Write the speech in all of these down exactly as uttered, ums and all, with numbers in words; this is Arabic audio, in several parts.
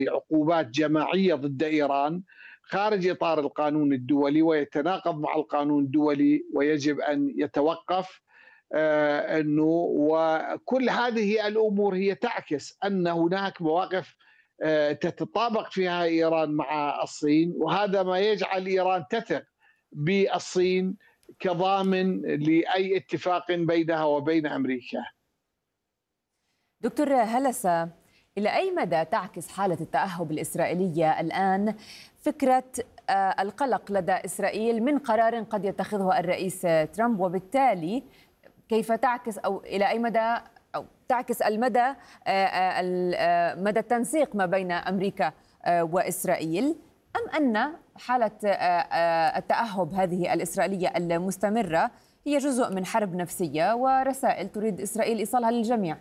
عقوبات جماعية ضد إيران خارج إطار القانون الدولي ويتناقض مع القانون الدولي ويجب أن يتوقف. آه، أنه وكل هذه الأمور هي تعكس أن هناك مواقف آه، تتطابق فيها إيران مع الصين، وهذا ما يجعل إيران تثق بالصين كضامن لأي اتفاق بينها وبين أمريكا. دكتور هلسة، إلى أي مدى تعكس حالة التأهب الإسرائيلية الآن فكرة القلق لدى إسرائيل من قرار قد يتخذه الرئيس ترامب، وبالتالي كيف تعكس أو إلى أي مدى أو تعكس المدى مدى التنسيق ما بين أمريكا وإسرائيل، أم أن حالة التأهب هذه الإسرائيلية المستمرة هي جزء من حرب نفسية ورسائل تريد إسرائيل إيصالها للجميع؟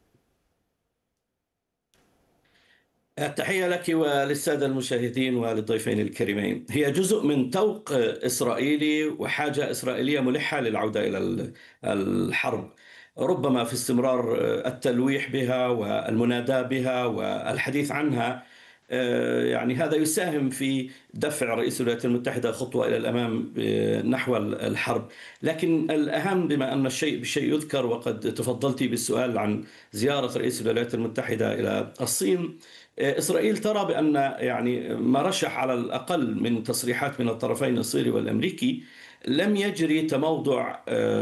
التحية لك وللسادة المشاهدين وللضيفين الكريمين. هي جزء من طوق إسرائيلي وحاجة إسرائيلية ملحة للعودة إلى الحرب، ربما في استمرار التلويح بها والمناداة بها والحديث عنها. يعني هذا يساهم في دفع رئيس الولايات المتحدة خطوة إلى الأمام نحو الحرب. لكن الأهم، بما أن الشيء بالشيء يذكر، وقد تفضلت بالسؤال عن زيارة رئيس الولايات المتحدة إلى الصين، إسرائيل ترى بأن يعني ما رشح على الأقل من تصريحات من الطرفين الصيني والأمريكي لم يجري تموضع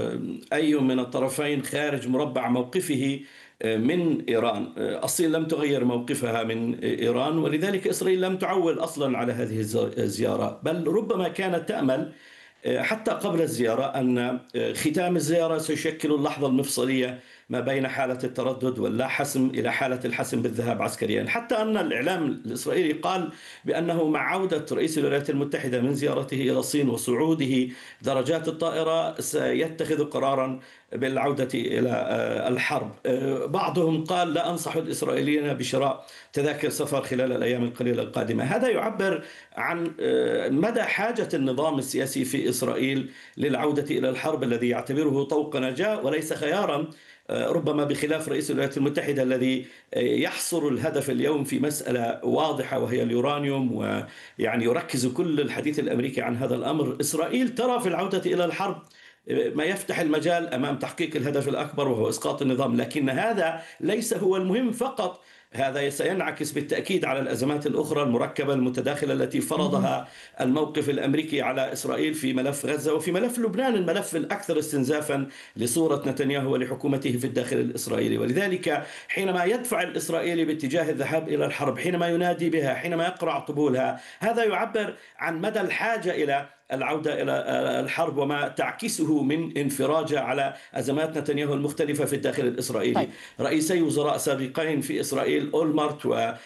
أي من الطرفين خارج مربع موقفه من إيران. الصين لم تغير موقفها من إيران، ولذلك إسرائيل لم تعول أصلا على هذه الزيارة، بل ربما كانت تأمل حتى قبل الزيارة أن ختام الزيارة سيشكل اللحظة المفصلية ما بين حالة التردد واللا حسم إلى حالة الحسم بالذهاب عسكريا. حتى أن الإعلام الإسرائيلي قال بأنه مع عودة رئيس الولايات المتحدة من زيارته إلى الصين وصعوده درجات الطائرة سيتخذ قرارا بالعودة إلى الحرب. بعضهم قال لا أنصح الإسرائيليين بشراء تذاكر سفر خلال الأيام القليلة القادمة. هذا يعبر عن مدى حاجة النظام السياسي في إسرائيل للعودة إلى الحرب الذي يعتبره طوق نجاة وليس خيارا، ربما بخلاف رئيس الولايات المتحدة الذي يحصر الهدف اليوم في مسألة واضحة وهي اليورانيوم، ويعني يركز كل الحديث الأمريكي عن هذا الأمر. إسرائيل ترى في العودة إلى الحرب ما يفتح المجال أمام تحقيق الهدف الأكبر وهو إسقاط النظام، لكن هذا ليس هو المهم فقط. هذا سينعكس بالتأكيد على الأزمات الأخرى المركبة المتداخلة التي فرضها الموقف الأمريكي على إسرائيل في ملف غزة وفي ملف لبنان، الملف الأكثر استنزافا لصورة نتنياهو ولحكومته في الداخل الإسرائيلي. ولذلك حينما يدفع الإسرائيلي باتجاه الذهاب إلى الحرب، حينما ينادي بها، حينما يقرع طبولها، هذا يعبر عن مدى الحاجة إلى العودة إلى الحرب وما تعكسه من انفراجة على أزمات نتنياهو المختلفة في الداخل الإسرائيلي. طيب. رئيسي وزراء سابقين في إسرائيل أولمارت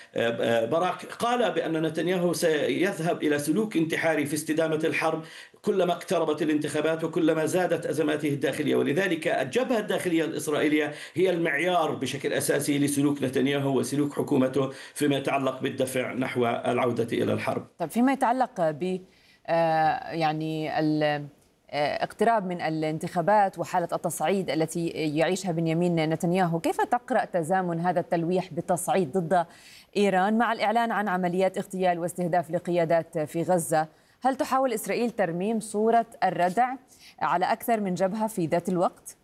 وبراك قال بأن نتنياهو سيذهب إلى سلوك انتحاري في استدامة الحرب كلما اقتربت الانتخابات وكلما زادت أزماته الداخلية، ولذلك الجبهة الداخلية الإسرائيلية هي المعيار بشكل أساسي لسلوك نتنياهو وسلوك حكومته فيما يتعلق بالدفع نحو العودة إلى الحرب. طيب، فيما يتعلق ب يعني الاقتراب من الانتخابات وحالة التصعيد التي يعيشها بنيامين نتنياهو، كيف تقرأ تزامن هذا التلويح بالتصعيد ضد إيران مع الإعلان عن عمليات اغتيال واستهداف لقيادات في غزة؟ هل تحاول إسرائيل ترميم صورة الردع على أكثر من جبهة في ذات الوقت؟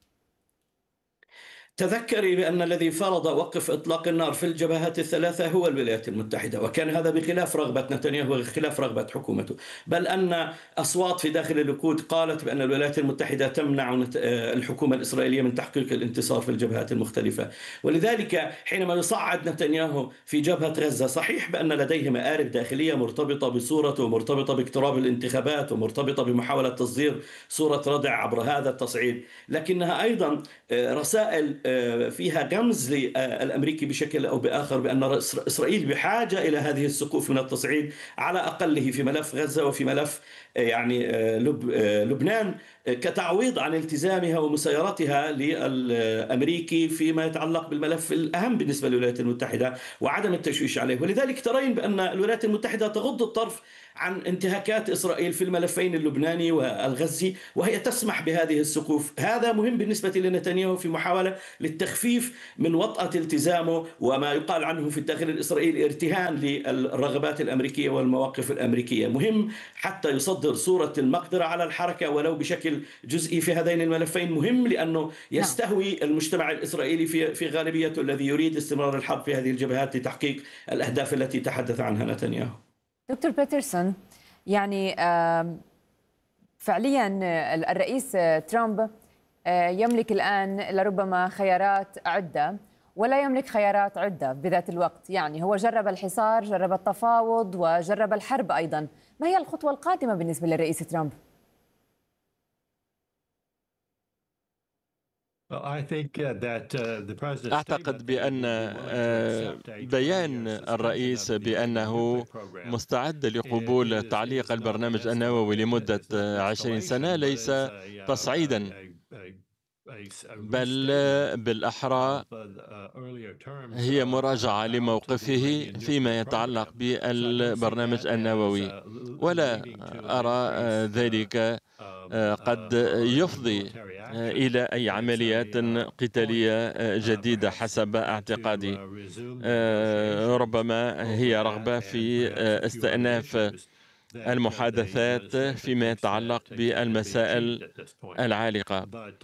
تذكري بأن الذي فرض وقف إطلاق النار في الجبهات الثلاثة هو الولايات المتحدة، وكان هذا بخلاف رغبة نتنياهو وخلاف رغبة حكومته، بل أن أصوات في داخل الليكود قالت بأن الولايات المتحدة تمنع الحكومة الإسرائيلية من تحقيق الانتصار في الجبهات المختلفة. ولذلك حينما يصعد نتنياهو في جبهة غزة، صحيح بأن لديه مآرب داخلية مرتبطة بصورته ومرتبطة باقتراب الانتخابات ومرتبطة بمحاولة تصدير صورة ردع عبر هذا التصعيد، لكنها أيضا رسائل فيها غمز للأمريكي بشكل أو بآخر بأن إسرائيل بحاجة إلى هذه السقوف من التصعيد على أقله في ملف غزة وفي ملف يعني لبنان كتعويض عن التزامها ومسايرتها للأمريكي فيما يتعلق بالملف الأهم بالنسبة للولايات المتحدة وعدم التشويش عليه. ولذلك ترين بأن الولايات المتحدة تغض الطرف عن انتهاكات إسرائيل في الملفين اللبناني والغزي وهي تسمح بهذه السقوف. هذا مهم بالنسبة لنتنياهو في محاولة للتخفيف من وطأة التزامه وما يقال عنه في الداخل الإسرائيلي ارتهان للرغبات الأمريكية والمواقف الأمريكية. مهم حتى يصدر صورة المقدرة على الحركة ولو بشكل جزئي في هذين الملفين، مهم لأنه يستهوي المجتمع الإسرائيلي في في غالبيته الذي يريد استمرار الحرب في هذه الجبهات لتحقيق الأهداف التي تحدث عنها نتنياهو. دكتور بيترسون، يعني فعليا الرئيس ترامب يملك الآن لربما خيارات عدة ولا يملك خيارات عدة بذات الوقت. يعني هو جرب الحصار، جرب التفاوض، وجرب الحرب أيضا. ما هي الخطوة القادمة بالنسبة للرئيس ترامب؟ أعتقد بأن بيان الرئيس بأنه مستعد لقبول تعليق البرنامج النووي لمدة عشرين سنة ليس تصعيدا، بل بالأحرى هي مراجعة لموقفه فيما يتعلق بالبرنامج النووي، ولا أرى ذلك قد يفضي إلى أي عمليات قتالية جديدة حسب اعتقادي. ربما هي رغبة في استئناف المحادثات فيما يتعلق بالمسائل العالقة،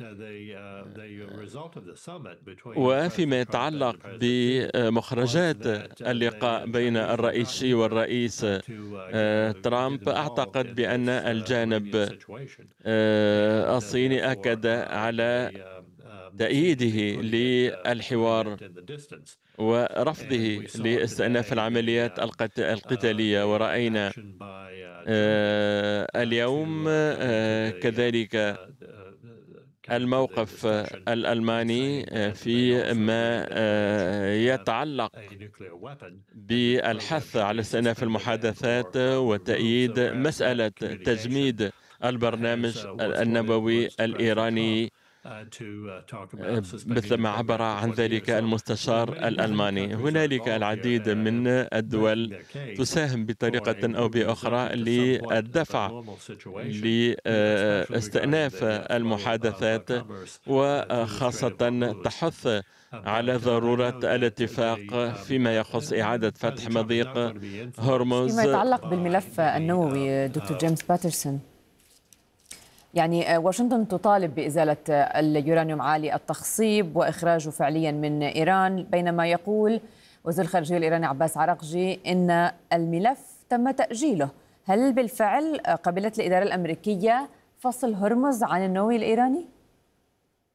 وفيما يتعلق بمخرجات اللقاء بين الرئيس شي والرئيس ترامب. أعتقد بأن الجانب الصيني أكد على تأييده للحوار ورفضه لاستئناف العمليات القتالية، ورأينا اليوم كذلك الموقف الألماني فيما يتعلق بالحث على استئناف المحادثات وتأييد مسألة تجميد البرنامج النووي الإيراني مثلما عبر عن ذلك المستشار الألماني. هنالك العديد من الدول تساهم بطريقة أو بأخرى للدفع لاستئناف المحادثات، وخاصة تحث على ضرورة الاتفاق فيما يخص إعادة فتح مضيق هرمز. فيما يتعلق بالملف النووي دكتور جيمس باترسون، يعني واشنطن تطالب بإزالة اليورانيوم عالي التخصيب وإخراجه فعليا من إيران، بينما يقول وزير الخارجية الإيراني عباس عراقجي إن الملف تم تأجيله. هل بالفعل قبلت الإدارة الأمريكية فصل هرمز عن النووي الإيراني؟